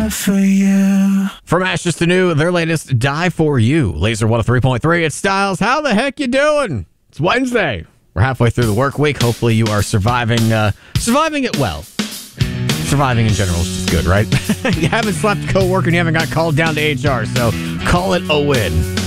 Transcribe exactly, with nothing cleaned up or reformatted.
For you. From Ashes to New, their latest Die For You. Laser one oh three point three. It's Styles. How the heck you doing? It's Wednesday. We're halfway through the work week. Hopefully you are surviving uh, surviving it well. Surviving in general is just good, right? You haven't slapped a coworker and you haven't got called down to H R, so call it a win.